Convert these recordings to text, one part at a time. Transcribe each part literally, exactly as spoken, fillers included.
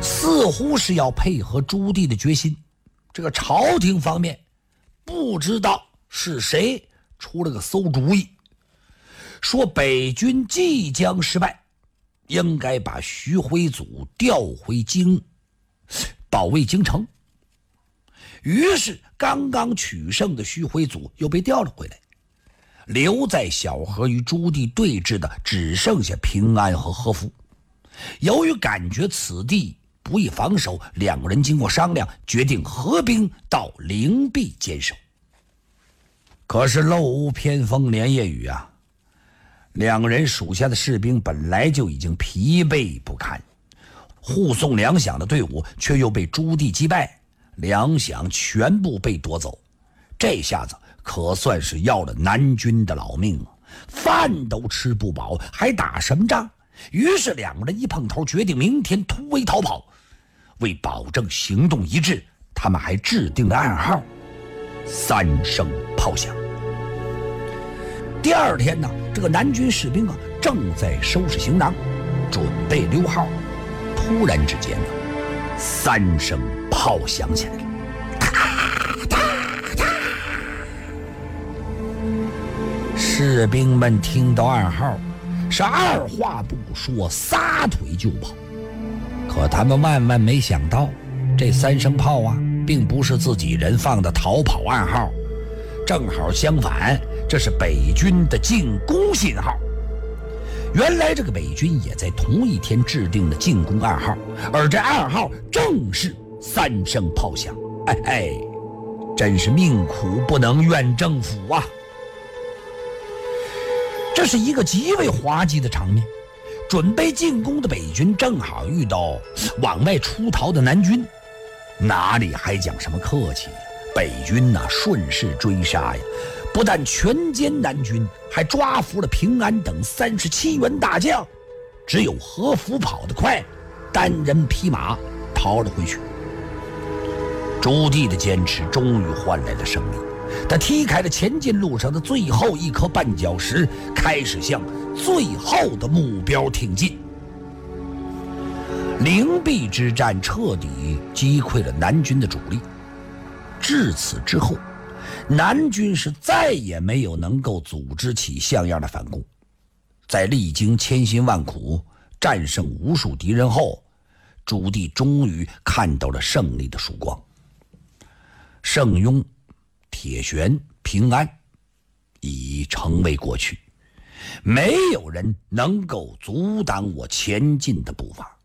似乎是要配合朱棣的决心。这个朝廷方面不知道是谁出了个馊主意，说北军即将失败，应该把徐辉祖调回京，保卫京城。于是刚刚取胜的徐辉祖又被调了回来，留在小河与朱棣对峙的只剩下平安和和服。由于感觉此地不易防守，两个人经过商量，决定合兵到灵璧坚守。可是漏屋偏风连夜雨啊，两个人属下的士兵本来就已经疲惫不堪，护送粮饷的队伍却又被朱棣击败，粮饷全部被夺走。这下子可算是要了南军的老命啊，饭都吃不饱，还打什么仗？于是两个人一碰头，决定明天突围逃跑。为保证行动一致，他们还制定了暗号：三声炮响。第二天呢，这个南军士兵啊正在收拾行囊，准备溜号，突然之间呢，三声炮响起来了，哒哒哒！士兵们听到暗号，是二话不说，撒腿就跑。可他们万万没想到，这三声炮啊，并不是自己人放的逃跑暗号，正好相反，这是北军的进攻信号。原来这个北军也在同一天制定了进攻暗号，而这暗号正是三声炮响。哎哎，真是命苦不能怨政府啊！这是一个极为滑稽的场面。准备进攻的北军正好遇到往外出逃的南军，哪里还讲什么客气？北军呐、啊，顺势追杀呀，不但全歼南军，还抓俘了平安等三十七员大将，只有和服跑得快，单人匹马逃了回去。朱棣的坚持终于换来了胜利，他踢开了前进路上的最后一颗绊脚石，开始向最后的目标挺进。灵璧之战彻底击溃了南军的主力，至此之后，南军是再也没有能够组织起像样的反攻。在历经千辛万苦，战胜无数敌人后，朱棣终于看到了胜利的曙光。圣雍、铁悬、平安已成为过去，没有人能够阻挡我前进的步伐。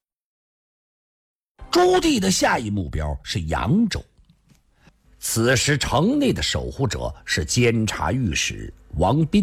朱棣的下一目标是扬州，此时城内的守护者是监察御史王彬。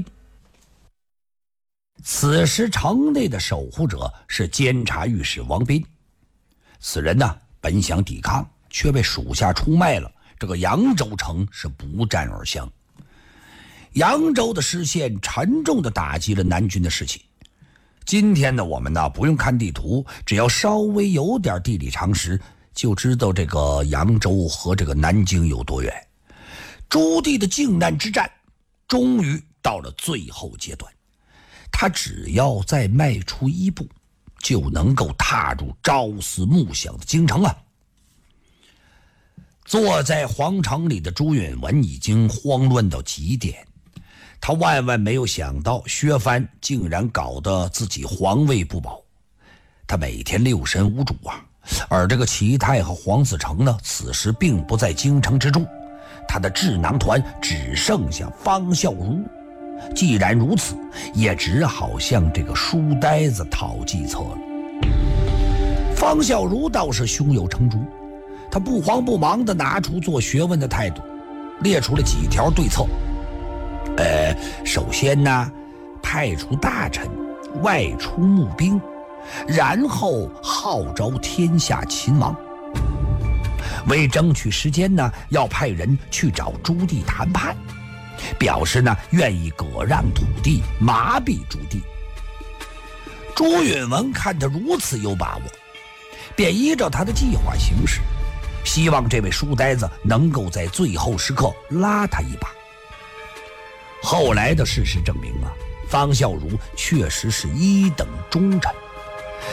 此时城内的守护者是监察御史王彬，此人呢，本想抵抗，却被属下出卖了。这个扬州城是不战而降。扬州的失陷沉重地打击了南军的士气。今天呢，我们呢不用看地图，只要稍微有点地理常识，就知道这个扬州和这个南京有多远。朱棣的靖难之战终于到了最后阶段，他只要再迈出一步，就能够踏入朝思暮想的京城啊！坐在皇城里的朱允炆已经慌乱到极点，他万万没有想到薛藩竟然搞得自己皇位不保，他每天六神无主啊。而这个齐泰和黄子成呢，此时并不在京城之中，他的智囊团只剩下方孝孺。既然如此，也只好向这个书呆子讨计策了。方孝孺倒是胸有成竹，他不慌不忙地拿出做学问的态度，列出了几条对策。呃，首先呢，派出大臣外出募兵，然后号召天下秦王。为争取时间呢，要派人去找朱棣谈判，表示呢愿意割让土地，麻痹朱棣。朱允炆看他如此有把握，便依照他的计划行事，希望这位书呆子能够在最后时刻拉他一把。后来的事实证明啊，方孝孺确实是一等忠臣。